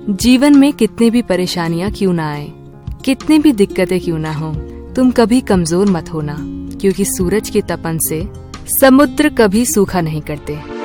जीवन में कितनी भी परेशानियां क्यों ना आए, कितनी भी दिक्कतें क्यों ना हो, तुम कभी कमजोर मत होना, क्योंकि सूरज की तपन से समुद्र कभी सूखा नहीं करते।